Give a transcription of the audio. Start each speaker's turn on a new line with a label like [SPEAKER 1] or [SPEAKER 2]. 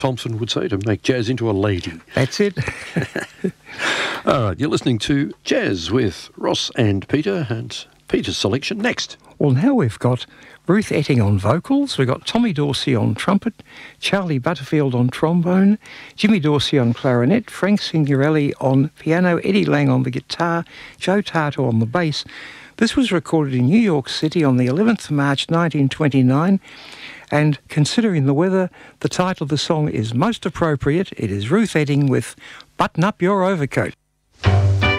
[SPEAKER 1] Thompson would say, to make jazz into a lady.
[SPEAKER 2] That's it.
[SPEAKER 1] All right, you're listening to Jazz with Ross and Peter, and Peter's selection next.
[SPEAKER 2] Well, now we've got Ruth Etting on vocals, we've got Tommy Dorsey on trumpet, Charlie Butterfield on trombone, Jimmy Dorsey on clarinet, Frank Signorelli on piano, Eddie Lang on the guitar, Joe Tato on the bass. This was recorded in New York City on the 11th of March 1929, and considering the weather, the title of the song is most appropriate. It is Ruth Etting with Button Up Your Overcoat.